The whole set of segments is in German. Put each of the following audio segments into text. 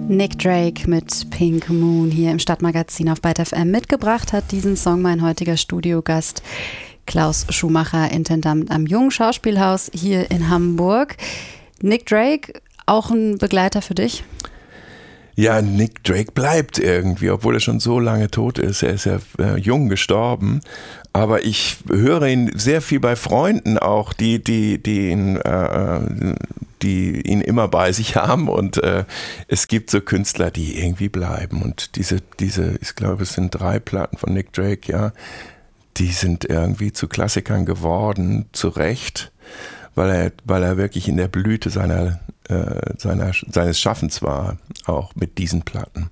Nick Drake mit Pink Moon hier im Stadtmagazin auf Byte FM. Mitgebracht hat diesen Song mein heutiger Studiogast Klaus Schumacher, Intendant am Jungen Schauspielhaus hier in Hamburg. Nick Drake, auch ein Begleiter für dich? Ja, Nick Drake bleibt irgendwie, obwohl er schon so lange tot ist. Er ist ja jung gestorben. Aber ich höre ihn sehr viel bei Freunden auch, die ihn immer bei sich haben. Und es gibt so Künstler, die irgendwie bleiben. Und diese, ich glaube, es sind 3 Platten von Nick Drake, ja, die sind irgendwie zu Klassikern geworden, zu Recht, weil er wirklich in der Blüte seines Schaffens war, auch mit diesen Platten.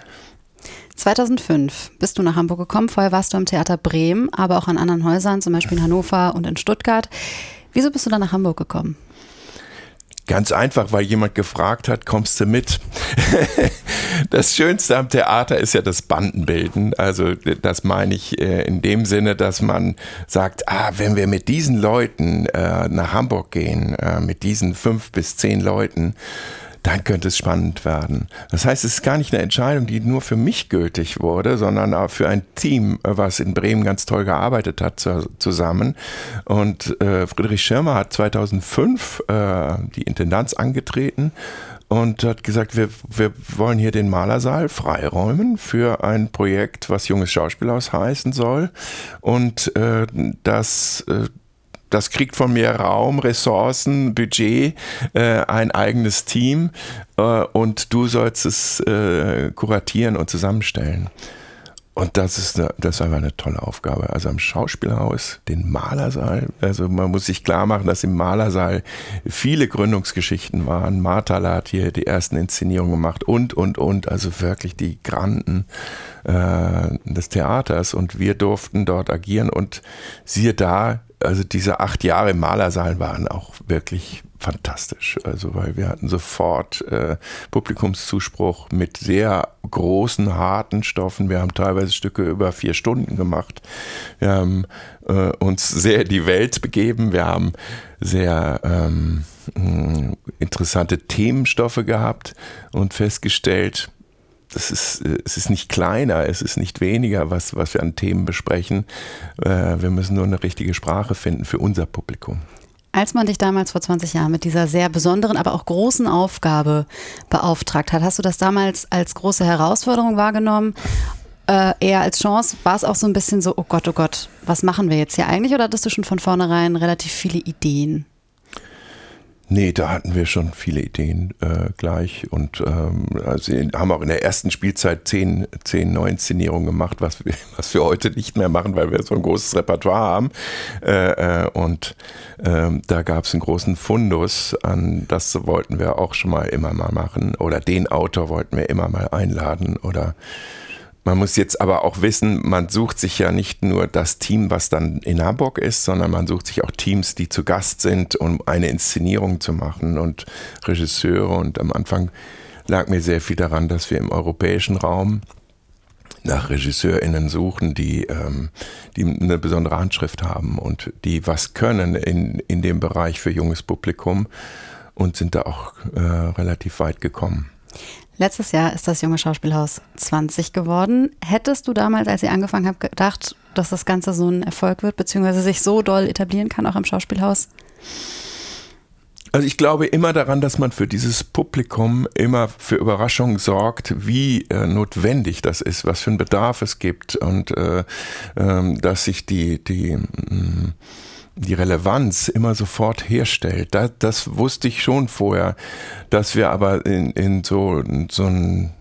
2005 bist du nach Hamburg gekommen. Vorher warst du am Theater Bremen, aber auch an anderen Häusern, zum Beispiel in Hannover und in Stuttgart. Wieso bist du dann nach Hamburg gekommen? Ganz einfach, weil jemand gefragt hat, kommst du mit? Das Schönste am Theater ist ja das Bandenbilden. Also das meine ich in dem Sinne, dass man sagt, wenn wir mit diesen Leuten nach Hamburg gehen, mit diesen 5 bis 10 Leuten, dann könnte es spannend werden. Das heißt, es ist gar nicht eine Entscheidung, die nur für mich gültig wurde, sondern auch für ein Team, was in Bremen ganz toll gearbeitet hat zusammen. Und Friedrich Schirmer hat 2005 die Intendanz angetreten und hat gesagt, wir wollen hier den Malersaal freiräumen für ein Projekt, was Junges Schauspielhaus heißen soll. Und das kriegt von mir Raum, Ressourcen, Budget, ein eigenes Team und du sollst es kuratieren und zusammenstellen. Und das ist einfach eine tolle Aufgabe. Also am Schauspielhaus, den Malersaal, also man muss sich klar machen, dass im Malersaal viele Gründungsgeschichten waren. Marthaler hat hier die ersten Inszenierungen gemacht und, also wirklich die Granden des Theaters und wir durften dort agieren und siehe da, also diese 8 Jahre im Malersaal waren auch wirklich fantastisch. Also weil wir hatten sofort Publikumszuspruch mit sehr großen, harten Stoffen. Wir haben teilweise Stücke über 4 Stunden gemacht. Wir haben uns sehr in die Welt begeben. Wir haben sehr interessante Themenstoffe gehabt und festgestellt, es ist nicht kleiner, es ist nicht weniger, was wir an Themen besprechen. Wir müssen nur eine richtige Sprache finden für unser Publikum. Als man dich damals vor 20 Jahren mit dieser sehr besonderen, aber auch großen Aufgabe beauftragt hat, hast du das damals als große Herausforderung wahrgenommen? Eher als Chance? War es auch so ein bisschen so, oh Gott, was machen wir jetzt hier eigentlich? Oder hattest du schon von vornherein relativ viele Ideen? Nee, da hatten wir schon viele Ideen gleich und also haben auch in der ersten Spielzeit 10 Neuinszenierungen gemacht, was wir heute nicht mehr machen, weil wir so ein großes Repertoire haben und da gab es einen großen Fundus an, das wollten wir auch schon mal immer mal machen oder den Autor wollten wir immer mal einladen oder man muss jetzt aber auch wissen, man sucht sich ja nicht nur das Team, was dann in Hamburg ist, sondern man sucht sich auch Teams, die zu Gast sind, um eine Inszenierung zu machen und Regisseure. Und am Anfang lag mir sehr viel daran, dass wir im europäischen Raum nach RegisseurInnen suchen, die eine besondere Handschrift haben und die was können in dem Bereich für junges Publikum und sind da auch relativ weit gekommen. Letztes Jahr ist das Junge Schauspielhaus 20 geworden. Hättest du damals, als ihr angefangen habt, gedacht, dass das Ganze so ein Erfolg wird, beziehungsweise sich so doll etablieren kann, auch im Schauspielhaus? Also ich glaube immer daran, dass man für dieses Publikum immer für Überraschungen sorgt, wie notwendig das ist, was für einen Bedarf es gibt und dass sich die Relevanz immer sofort herstellt. Das wusste ich schon vorher, dass wir aber in so einen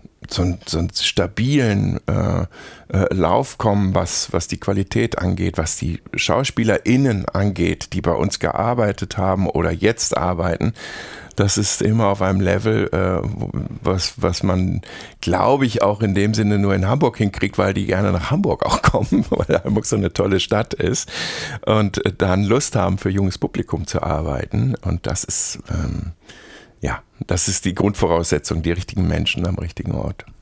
stabilen Lauf kommen, was die Qualität angeht, was die SchauspielerInnen angeht, die bei uns gearbeitet haben oder jetzt arbeiten. Das ist immer auf einem Level, was man, glaube ich, auch in dem Sinne nur in Hamburg hinkriegt, weil die gerne nach Hamburg auch kommen, weil Hamburg so eine tolle Stadt ist und dann Lust haben, für junges Publikum zu arbeiten. Und das ist, das ist die Grundvoraussetzung, die richtigen Menschen am richtigen Ort.